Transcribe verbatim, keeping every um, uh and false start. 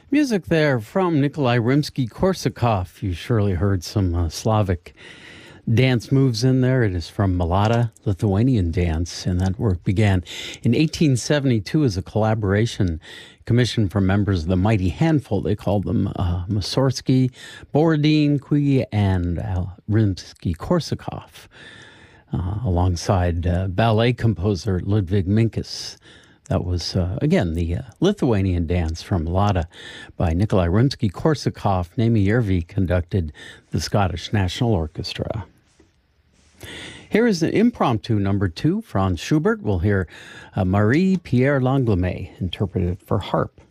Music there from Nikolai Rimsky-Korsakov. You surely heard some uh, Slavic dance moves in there. It is from Mulata, Lithuanian dance, and that work began in eighteen seventy-two as a collaboration commissioned from members of the Mighty Handful. They called them uh, Mussorgsky, Borodin, Kui, and uh, Rimsky-Korsakov, uh, alongside uh, ballet composer Ludwig Minkus. That was, uh, again, the uh, Lithuanian dance from Mulata by Nikolai Rimsky-Korsakov. Naimi Järvi conducted the Scottish National Orchestra. Here is an impromptu number two, Franz Schubert. We'll hear uh, Marie-Pierre Langlois interpreted for harp.